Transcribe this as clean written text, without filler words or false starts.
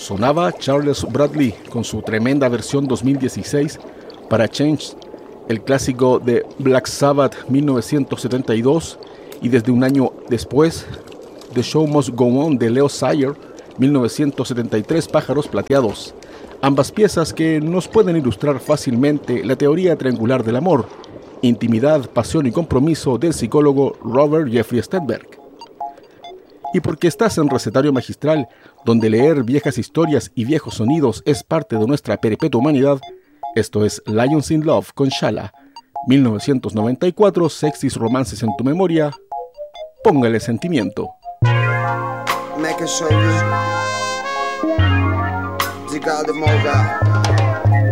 sonaba Charles Bradley con su tremenda versión 2016 para Change, el clásico de Black Sabbath 1972, y desde un año después, The Show Must Go On de Leo Sayer 1973, Pájaros Plateados. Ambas piezas que nos pueden ilustrar fácilmente la teoría triangular del amor, intimidad, pasión y compromiso del psicólogo Robert Jeffrey Sternberg. Y porque estás en Recetario Magistral, donde leer viejas historias y viejos sonidos es parte de nuestra perpetua humanidad, esto es Lions in Love con Shala, 1994, Sexys Romances en tu memoria. Póngale sentimiento. Make a show you. Zigal de Moga.